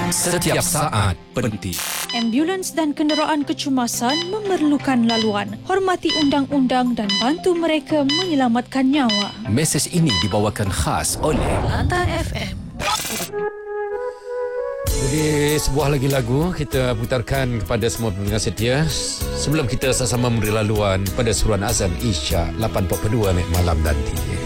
Setiap saat penting. Ambulans dan kenderaan kecemasan memerlukan laluan. Hormati undang-undang dan bantu mereka menyelamatkan nyawa. Mesej ini dibawakan khas oleh Lanta FM. Jadi sebuah lagi lagu kita putarkan kepada semua pendengar setia sebelum kita sama-sama memberi laluan pada Suruhan Azam Isya 8.42 malam nanti.